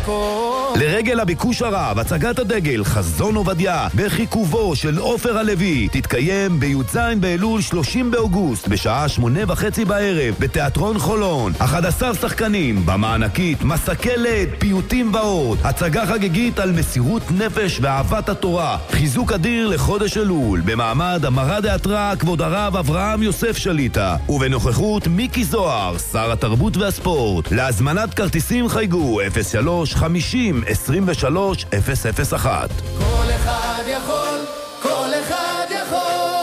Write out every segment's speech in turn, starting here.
הכל. לרגל הביקוש הרב, הצגת הדגל חזון עובדיה בחיכובו של עופר הלוי תתקיים בי"ז באלול 30 באוגוסט בשעה 8:30 בערב בתיאטרון חולון. 11 שחקנים במענקית, מסקלת, פיוטים ועוד. הצגה חגיגית על מסירות נפש ואהבת התורה. חיזוק אדיר לחודש אלול במעמד המרא דאתרא כבוד הרב אברהם יוסף שליטה ובנוכחות מיקי זוהר, שר התרבות והספורט. להזמנת כרטיסים חייגו 03 50 23 001. כל אחד יכול, כל אחד יכול.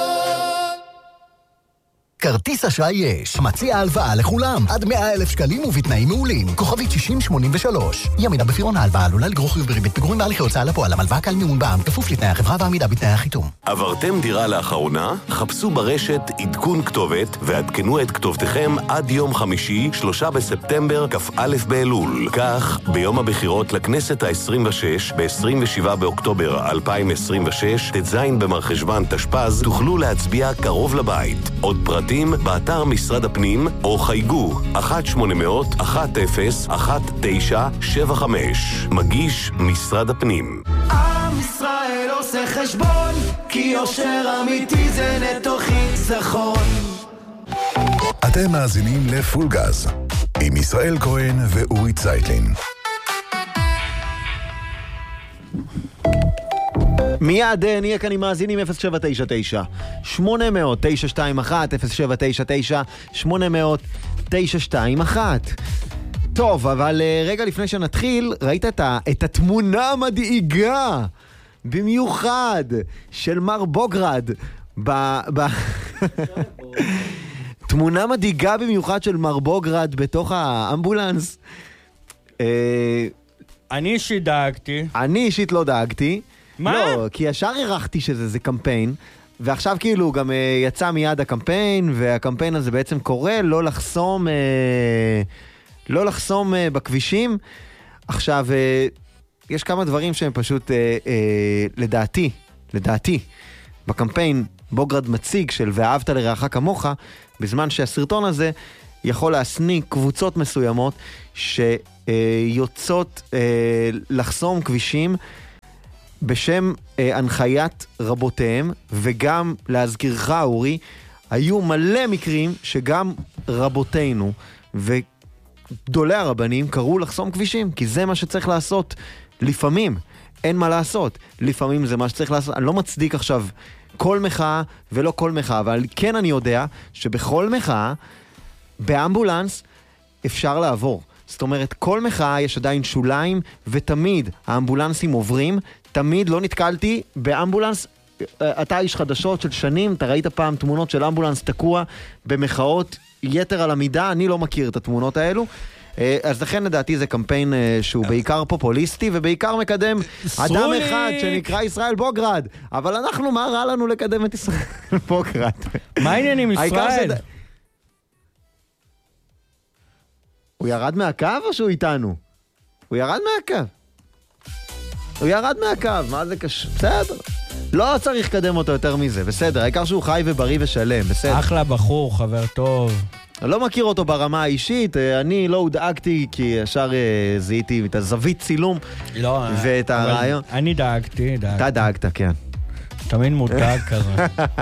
כרטיס אשראי יש. מציע הלוואה לכולם. עד 100,000 שקלים ובתנאים מעולים. כוכבית 6083. ימינה בפירעון ההלוואה עלולה לגרור חיוב בריבית פיגורים בהליכי הוצאה לפועל. הלוואה כלל מימון בע"מ כפוף לתנאי החברה ועמידה בתנאי החיתום. עברתם דירה לאחרונה? חפשו ברשת עדכון כתובת ועדכנו את כתובתכם עד יום חמישי, 3 בספטמבר, כ"א באלול. כך, ביום הבחירות לכנסת ה-26, ב-27 באוקטובר 2026, ט"ז במרחשוון תשפ"ז, תוכלו להצביע קרוב לבית. עוד פרטים באתר משרד הפנים או חייגו 1-800-10-1975. מגיש משרד הפנים. עם ישראל עושה חשבון, כי יושר אמיתי זה נטו חיסכון. אתם מאזינים לפול גז עם ישראל כהן ואורי צייטלין. מיד נהיה כאן עם מאזינים 0799 800 921 0799 800 921. טוב, אבל רגע לפני שנתחיל, ראית את התמונה המדאיגה במיוחד של מר בוגרד תמונה מדאיגה במיוחד של מר בוגרד בתוך האמבולנס. אני אישית דאגתי. אני אישית לא דאגתי. מה? לא, כי ישר ערכתי שזה קמפיין, ועכשיו כאילו גם יצא מיד הקמפיין, והקמפיין הזה בעצם קורא לא לחסום בכבישים. עכשיו, יש כמה דברים שהם פשוט, לדעתי, בקמפיין בוגרד מציג של ואהבת לרעך כמוך, בזמן שהסרטון הזה יכול להסניק קבוצות מסוימות שיוצאות לחסום כבישים, בשם הנחיית רבותיהם, וגם להזכירך אורי, היו מלא מקרים שגם רבותינו וגדולי הרבנים קראו לחסום כבישים, כי זה מה שצריך לעשות. לפעמים, אין מה לעשות. לפעמים זה מה שצריך לעשות. אני לא מצדיק עכשיו כל מחאה ולא כל מחאה, אבל כן אני יודע שבכל מחאה, באמבולנס אפשר לעבור. זאת אומרת, כל מחאה יש עדיין שוליים, ותמיד האמבולנסים עוברים. תמיד לא נתקלתי באמבולנס, אתה איש חדשות של שנים, אתה ראית פעם תמונות של אמבולנס תקוע במחאות יתר על המידה, אני לא מכיר את התמונות האלו. אז לכן לדעתי זה קמפיין שהוא בעיקר פופוליסטי, ובעיקר מקדם אדם אחד שנקרא ישראל בוגרד. אבל אנחנו, מה רע לנו לקדם את ישראל בוגרד? מה העניין עם ישראל? הוא ירד מהקו או שהוא איתנו? הוא ירד מהקו. הוא ירד מהקו, מה זה קשור? בסדר. לא צריך לקדם אותו יותר מזה, בסדר. העיקר שהוא חי ובריא ושלם, בסדר. אחלה בחור, חבר טוב. אני לא מכיר אותו ברמה האישית, אני לא הודאגתי כי ישר זיהיתי את הזווית צילום לא, ואת הרעיון. אני דאגתי. אתה דאגת, כן. תמיד מותג כזה.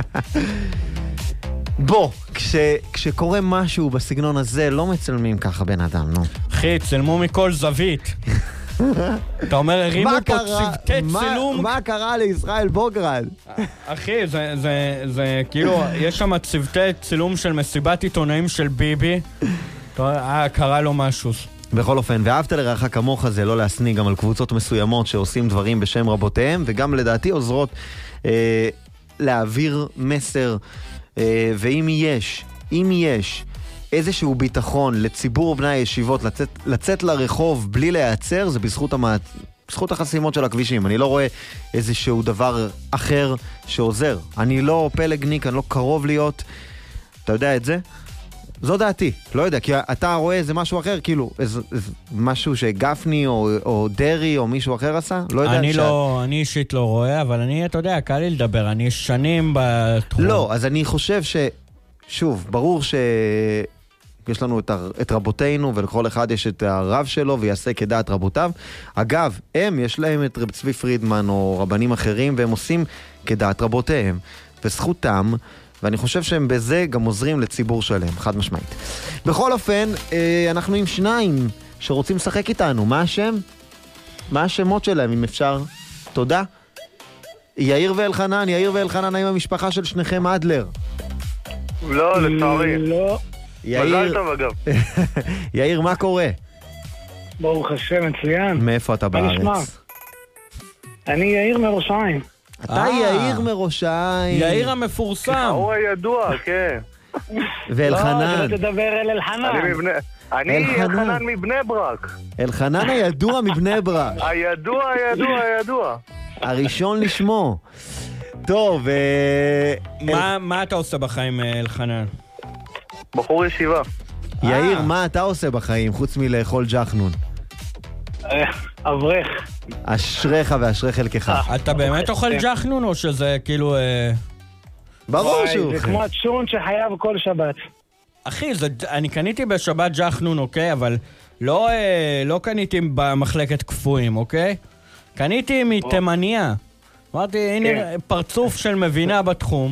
בוא, כשקורה משהו בסגנון הזה, לא מצלמים ככה בן אדם, נו. אחי, צלמו מכל זווית. אתה אומר, הרימו פה צוותי צילום. מה קרה לישראל בוגרד? אחי, זה כאילו, יש שם צוותי צילום של מסיבת עיתונאים של ביבי. קרה לו משהו. בכל אופן, ואהבת לרעך כמוך זה לא להסניג גם על קבוצות מסוימות שעושים דברים בשם רבותיהם, וגם לדעתי עוזרות להעביר מסר. ואם יש איזשהו ביטחון לציבור בני הישיבות לצאת לרחוב בלי להיעצר, זה בזכות החסימות של הכבישים. אני לא רואה איזשהו דבר אחר שעוזר. אני לא פלגניק, אני לא קרוב להיות. אתה יודע את זה? זו דעתי, לא יודע, כי אתה רואה איזה משהו אחר, כאילו, איזה משהו שגפני או דרי או מישהו אחר עשה? לא יודע. אני אישית לא רואה, אבל אתה יודע, קל לי לדבר, אני שנים בתחום. לא, אז אני חושב שוב, ברור יש לנו את רבותינו, ולכל אחד יש את הרב שלו, ויעשה כדעת רבותיו. אגב, יש להם את רב צבי פרידמן, או רבנים אחרים, והם עושים כדעת רבותיהם, וזכותם, ואני חושב שהם בזה גם עוזרים לציבור שלהם, חד משמעית. בכל אופן, אנחנו עם שניים שרוצים לשחק איתנו. מה השם? מה השמות שלהם, אם אפשר? תודה. יאיר ואלחנן, האם המשפחה של שניכם אדלר? לא, לצערי. לא. מזל טוב אגב. יאיר, מה קורה? ברוך השם, מצוין. מאיפה אתה בארץ? אני יאיר מראש העין. אתה יאיר מראש העין. יאיר המפורסם. הוא הידוע, כן. ואלחנן. לא, תדבר אל אלחנן. אני אלחנן מבני ברק. אלחנן הידוע מבני ברק. הידוע. הראשון לשמו. טוב, מה אתה עושה בחיים, אלחנן? בחור ישיבה. יאיר, מה אתה עושה בחיים, חוץ מלאכול ג'חנון? אברך. אשריך ואשרי חלקך. אתה באמת אוכל ג'חנון, או שזה כאילו... ברור שהוא. זה כמו הצ'ון שחייב כל שבת. אחי, אני קניתי בשבת ג'חנון, אוקיי? אבל לא קניתי במחלקת קפואים, אוקיי? קניתי מתימניה. אמרתי, הנה פרצוף של מבינה בתחום.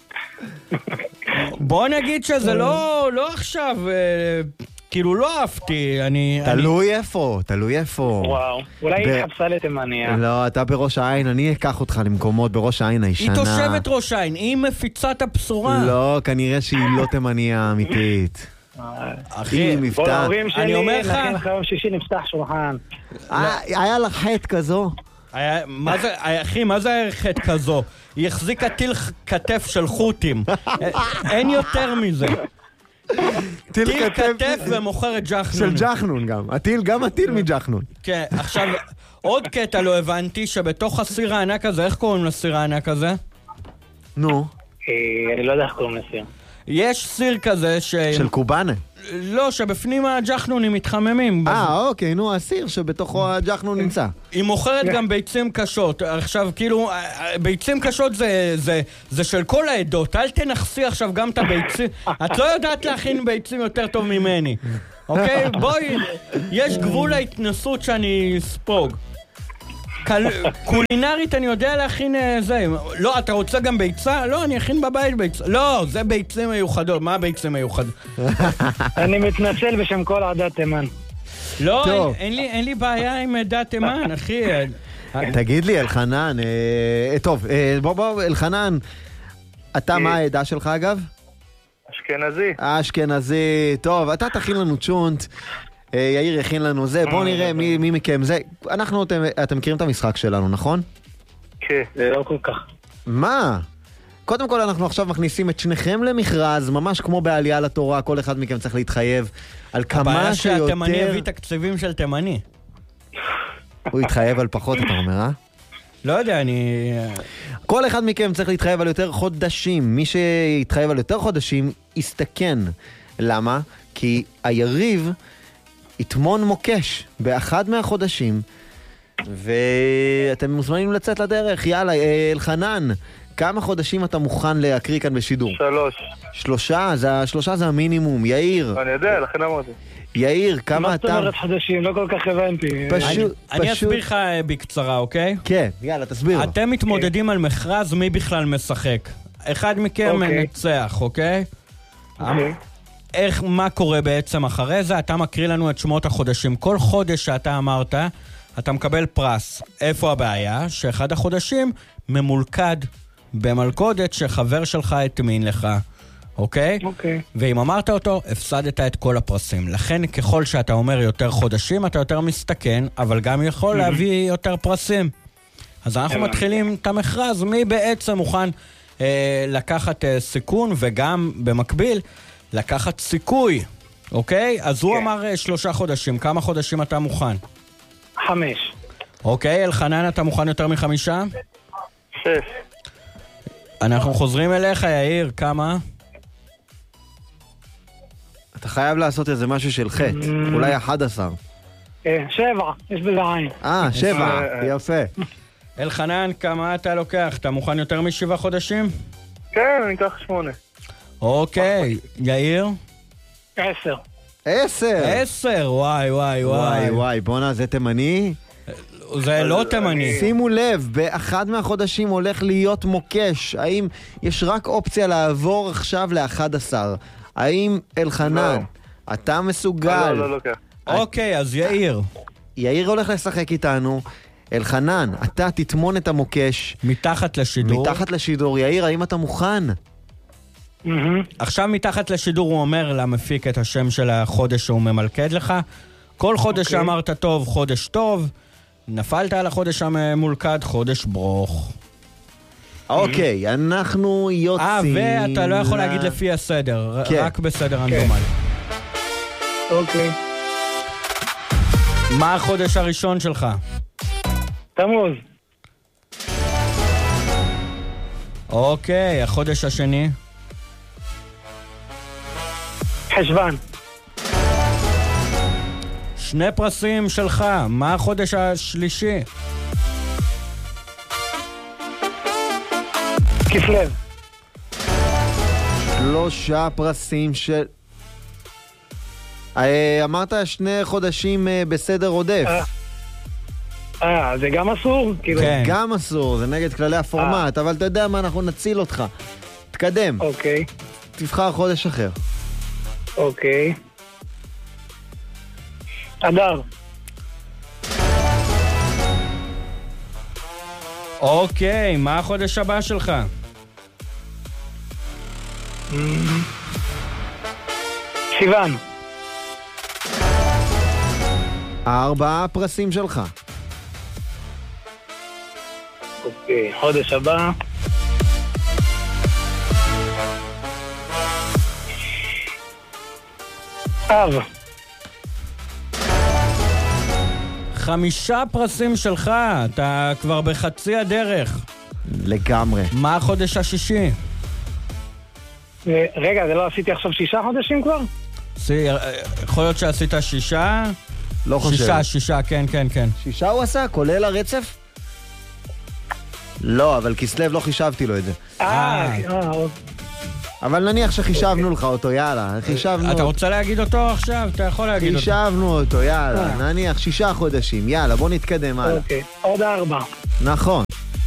בוא נגיד שזה לא עכשיו, כאילו לא אהבתי. תלוי איפה. וואו, אולי היא חפשה לתימניה. לא, אתה בראש העין, אני אקח אותך למקומות בראש העין הישנה. היא תושבת ראש העין, היא מפיצת הבשורה. לא, כנראה שהיא לא תימניה אמיתית. אחי, בוא להורים שלי, אני אומר לך... לכן אחרי יום שישי נפתח שולחן. היה לך חטא כזו? אחי, מה זה היה חטא כזו? היא החזיקה טיל כתף של חוטים. אין יותר מזה. טיל כתף ומוכרת ג'חנון. של ג'חנון גם. גם הטיל מג'חנון. כן, עכשיו, עוד קטע לא הבנתי, שבתוך הסיר הענק הזה, איך קוראים לסיר הענק הזה? נו. אני לא יודע איך קוראים לסיר. יש סיר כזה של קובאנה? לא, שבפנים הג'חנונים מתחממים. אוקיי, נו, הסיר שבתוכו הג'חנון נמצא. היא מוכרת גם ביצים קשות. עכשיו, כאילו, ביצים קשות זה של כל העדות. אל תנחסי עכשיו גם את הביצים. את לא יודעת להכין ביצים יותר טוב ממני. אוקיי? בואי, יש גבול להתנסות שאני ספוג. קולינרית אני יודע להכין זה. לא, אתה רוצה גם ביצה? לא, אני אכין בבית ביצה. לא, זה ביצים מיוחדות. מה ביצים מיוחדות? אני מתנצל בשם כל עדת תימן. לא, אין לי בעיה עם דת תימן, אחי. תגיד לי, אלחנן, טוב, בוא, אלחנן, אתה מה העדה שלך אגב? אשכנזי. אשכנזי, טוב, אתה תכין לנו צ'ונט. יאיר יכין לנו זה, בואו נראה מי מכם זה. אתם מכירים את המשחק שלנו, נכון? כן. לא כל כך. מה? קודם כל אנחנו עכשיו מכניסים את שניכם למכרז, ממש כמו בעלייה לתורה, כל אחד מכם צריך להתחייב על כמה שיותר... הבעיה שהתימני הביא תקציבים של תימני. הוא התחייב על פחות, אתה אומר, אה? לא יודע, כל אחד מכם צריך להתחייב על יותר חודשים. מי שיתחייב על יותר חודשים, יסתכן. למה? כי היריב... יתמון מוקש באחד מהחודשים, ואתם מוזמנים לצאת לדרך. יאללה, אלחנן, כמה חודשים אתה מוכן להקריא כאן בשידור? 3. 3 זה המינימום. יאיר. אני יודע, לכן אמרתי. יאיר, כמה אתה... מה זאת אומרת חודשים? לא כל כך הבנתי. אני אסביר לך בקצרה, אוקיי? כן, יאללה, תסביר. אתם מתמודדים על מכרז, מי בכלל משחק? אחד מכם מנצח, אוקיי? מה קורה בעצם אחרי זה? אתה מקריא לנו את שמות החודשים. כל חודש שאתה אמרת, אתה מקבל פרס. איפה הבעיה? שאחד החודשים ממולכד במלכודת שחבר שלך התמין לך. אוקיי? אוקיי. ואם אמרת אותו, הפסדת את כל הפרסים. לכן ככל שאתה אומר יותר חודשים, אתה יותר מסתכן, אבל גם יכול להביא יותר פרסים. אז אנחנו מתחילים את המכרז. מי בעצם מוכן לקחת סיכון, וגם במקביל לקחת סיכוי, אוקיי? אז הוא אמר 3 חודשים. כמה חודשים אתה מוכן? 5. אוקיי, אלחנן, אתה מוכן יותר מ5? 6. אנחנו חוזרים אליך, יאיר, כמה? אתה חייב לעשות איזה משהו של חטא, אולי 11. 7, יש בזה עין. 7, יפה. אלחנן, כמה אתה לוקח? אתה מוכן יותר מ7 חודשים? כן, אני אקח 8. אוקיי, יאיר? 10. 10. וואי, וואי, וואי. וואי, בונה, זה תימני? זה לא תימני. שימו לב, באחד מהחודשים הולך להיות מוקש. האם יש רק אופציה לעבור עכשיו ל-11? האם אלחנן, אתה מסוגל? לא, לא, לא. אוקיי, אז יאיר. יאיר הולך לשחק איתנו. אלחנן, אתה תטמון את המוקש. מתחת לשידור. מתחת לשידור. יאיר, האם אתה מוכן? עכשיו מתחת לשידור הוא אומר למפיק את השם של החודש שהוא ממלכד לך. כל חודש שאמרת טוב, חודש טוב. נפלת על החודש הממולכד, חודש ברוך. אוקיי, אנחנו יוצאים... ואתה לא יכול להגיד לפי הסדר, רק בסדר רנדומלי. אוקיי. מה החודש הראשון שלך? תמוז. אוקיי, החודש השני? חשבן. 2 פרסים שלך, מה החודש השלישי? כסלו. 3 פרסים של... אמרת 2 חודשים בסדר עודף. זה גם אסור? כן. גם אסור, זה נגד כללי הפורמט, אבל אתה יודע מה, אנחנו נציל אותך. תקדם. אוקיי. תבחר חודש אחר. אוקיי. אדר. אוקיי, מה החודש הבא שלך? סיוון. 4 פרסים שלך. אוקיי, חודש הבא. אב. 5 פרסים שלך, אתה כבר בחצי הדרך. לגמרי. מה החודש השישי? רגע, זה לא עשיתי עכשיו 6 חודשים כבר? יכול להיות שעשית 6? לא חושב. 6, כן, כן, כן. 6 הוא עשה? כולל הרצף? לא, אבל כסלו לא חישבתי לו את זה. אבל נניח שחישבנו לך אותו, יאללה. חישבנו... אתה רוצה להגיד אותו עכשיו? אתה יכול להגיד אותו. חישבנו אותו, יאללה. נניח 6 חודשים. יאללה, בוא נתקדם הלאה. אוקיי, עוד 4. נכון.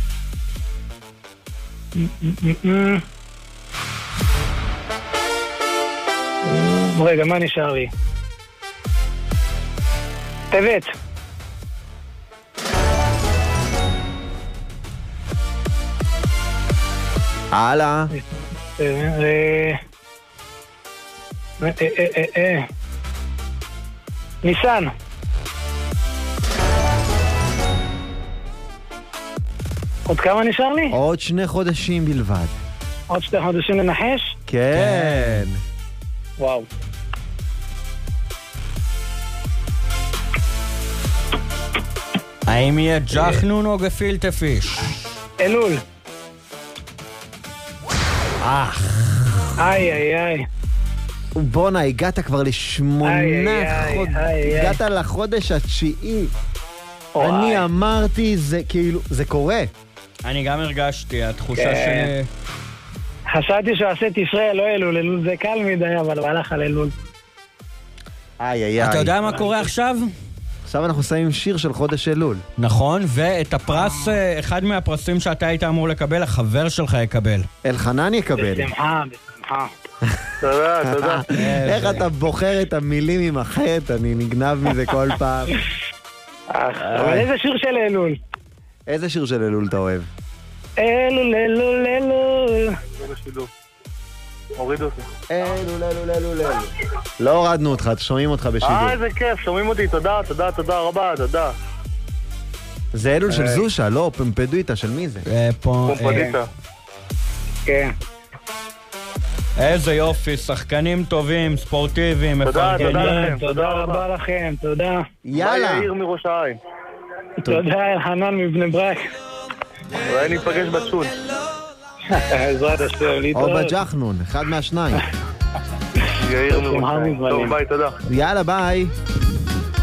רגע, מה נשאר לי? טבת. הלאה. ניסן. עוד כמה נשאר לי? עוד 2 חודשים בלבד. עוד 2 חודשים לנחש? כן. וואו. האם יהיה ג'חנון או גפילטה פיש? אלול. איי. בונה, הגעת כבר ל8 חודשים. הגעת לחודש התשיעי. אני אמרתי, זה כאילו, זה קורה. אני גם הרגשתי, התחושה שלי... חשבתי שעשה תשרי, לא אלול, אלול זה קל מדי, אבל הלך על אלול. איי. אתה יודע מה קורה עכשיו? עכשיו אנחנו שמים שיר של חודש אלול. נכון, ואת הפרס, אחד מהפרסים שאתה היית אמור לקבל, החבר שלך יקבל. אלחנן יקבל. בשמחה. תודה. איך אתה בוחר את המילים עם החטא, אני נגנב מזה כל פעם. אבל איזה שיר של אלול? איזה שיר של אלול אתה אוהב? אלול. הורידו אותי. אלול. לא הורדנו אותך, שומעים אותך בשידור. איזה כיף, שומעים אותי, תודה רבה, תודה. זה אלול של זושה, לא, פומפדיטה, של מי זה? פומפדיטה. כן. איזה יופי, שחקנים טובים, ספורטיביים, תודה לכם. תודה רבה לכם, תודה. יאללה. יאיר מראש העין. תודה, אלחנן מבני ברק. אולי ניפגש בצ'ון. בעזרת השם, או להתראות. בג'חנון, אחד מהשניים. יאיר מראש העין. טוב, ביי, תודה. יאללה, ביי.